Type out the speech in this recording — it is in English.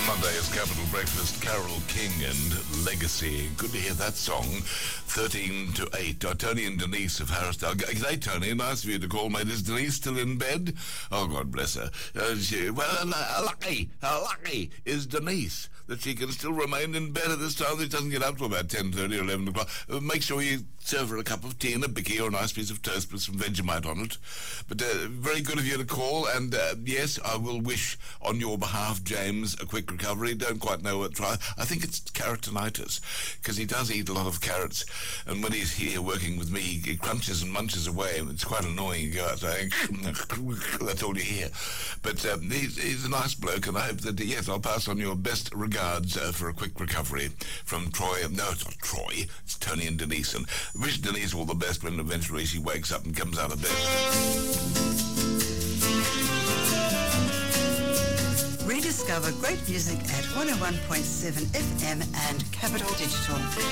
Monday is Capital Breakfast, Carole King and Legacy. Good to hear that song. 13 to 8. Tony and Denise of Harrisdale. G'day, Tony. Nice of you to call, mate. Is Denise still in bed? Oh, God bless her. Lucky is Denise that she can still remain in bed at this time. She doesn't get up till about 10:30 or 11 o'clock. Make sure you serve her a cup of tea and a bicky or a nice piece of toast with some Vegemite on it. But very good of you to call, and yes, I will wish on your behalf, James, a quick recovery. Don't quite know what try. I think it's carotinitis, because he does eat a lot of carrots, and when he's here working with me, he crunches and munches away, and it's quite annoying. You go out saying, that's all you hear. But he's a nice bloke, and I hope that, yes, I'll pass on your best regards for a quick recovery from Troy. No, it's not Troy. It's Tony and Denise, and wish Denise all the best when eventually she wakes up and comes out of bed. Rediscover great music at 101.7 FM and Capital Digital.